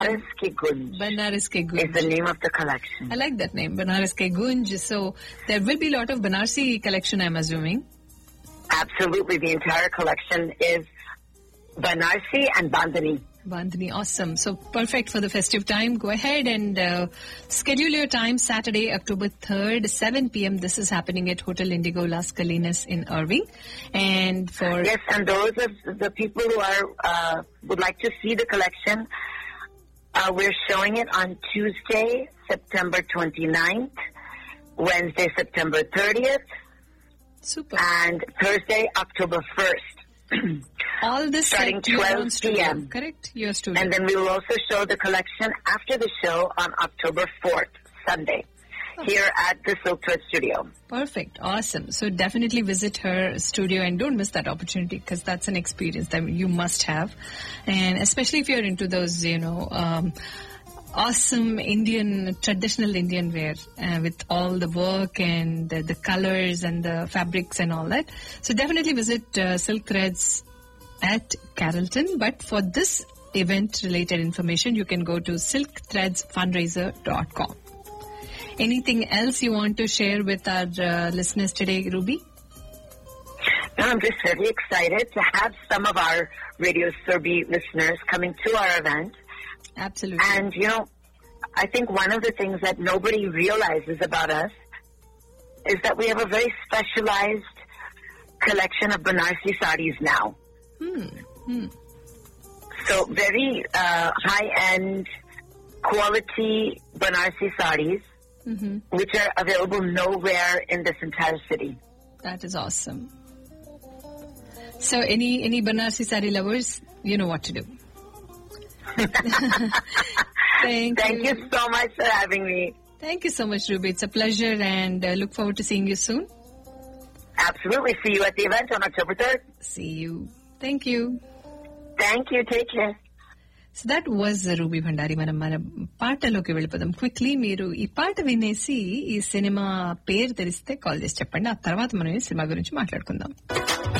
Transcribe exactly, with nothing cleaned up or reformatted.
Banaras Ke Gunj Banaras Ke Gunj is the name of the collection. I like that name, Banaras Ke Gunj. So there will be a lot of Banarsi collection, I'm assuming. Absolutely. The entire collection is Banarsi and Bandhani. Bandhani, awesome. So perfect for the festive time. Go ahead and uh, schedule your time. Saturday, October third, seven p.m. This is happening at Hotel Indigo Las Colinas in Irving. And for Yes, and those of the people who are uh, would like to see the collection, uh, we're showing it on Tuesday, September twenty-ninth, Wednesday, September thirtieth, super. and Thursday, October first. All this starting at your own twelve studio, p.m. correct? Your studio. And then we will also show the collection after the show on October fourth, Sunday, here at the Silk Thread Studio. Perfect. Awesome. So definitely visit her studio and don't miss that opportunity because that's an experience that you must have. And especially if you're into those, you know, um, awesome Indian, traditional Indian wear uh, with all the work and the, the colors and the fabrics and all that. So definitely visit uh, Silk Threads at Carrollton. But for this event related information, you can go to silk threads fundraiser dot com. Anything else you want to share with our uh, listeners today, Ruby? No, I'm just very excited to have some of our Radio Surbi listeners coming to our event. Absolutely. And, you know, I think one of the things that nobody realizes about us is that we have a very specialized collection of Banarsi sarees now. Hmm. Hmm. So very uh, high-end quality Banarsi sarees, Mm-hmm. which are available nowhere in this entire city. That is awesome. So any any Banarsi sari lovers, you know what to do. Thank, Thank you. you so much for having me. Thank you so much, Ruby. It's a pleasure and uh, look forward to seeing you soon. Absolutely. See you at the event on October third. See you. Thank you. Thank you. Take care. So that was ruby Bhandari. మనం మన పాటలోకి వెళ్ళిపోదాం quickly. మీరు ఈ పాట వినేసి ఈ cinema పేరు తెలిస్తే కాల్ చేసి చెప్పండి. ఆ తర్వాత మనం ఈ సినిమా గురించి మాట్లాడుకుందాం.